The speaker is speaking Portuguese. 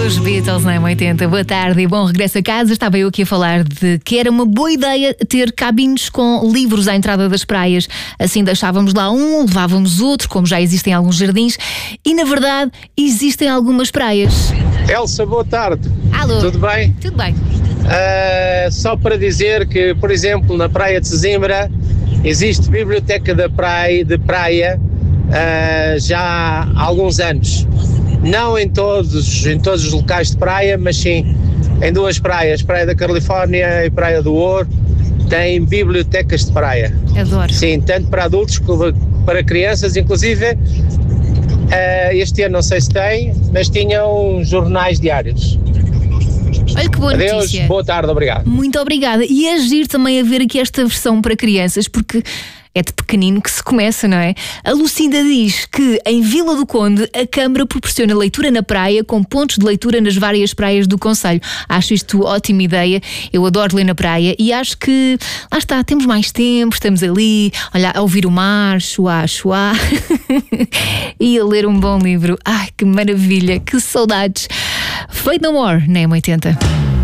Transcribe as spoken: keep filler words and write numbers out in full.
Os Beatles na M oitenta. Boa tarde e bom regresso a casa. Estava eu aqui a falar de que era uma boa ideia ter cabines com livros à entrada das praias. Assim deixávamos lá um, levávamos outro, como já existem alguns jardins. E na verdade existem algumas praias. Elsa, boa tarde. Alô. Tudo bem? Tudo bem. Uh, só para dizer que, por exemplo, na praia de Sesimbra existe biblioteca da praia, de praia uh, já há alguns anos. Não em todos, em todos os locais de praia, mas sim em duas praias, Praia da Califórnia e Praia do Ouro, tem bibliotecas de praia. Adoro. Sim, tanto para adultos como para crianças, inclusive uh, este ano não sei se tem, mas tinham jornais diários. Olha que boa Adeus, notícia. boa tarde, obrigado. Muito obrigada. E é giro também a ver aqui esta versão para crianças, porque é de pequenino que se começa, não é? A Lucinda diz que em Vila do Conde a Câmara proporciona leitura na praia com pontos de leitura nas várias praias do concelho. Acho isto ótima ideia. Eu adoro ler na praia e acho que, lá está, temos mais tempo, estamos ali, olha, a ouvir o mar, chuá, chuá, e a ler um bom livro. Ai, que maravilha, que saudades. Faith No More, na M oitenta.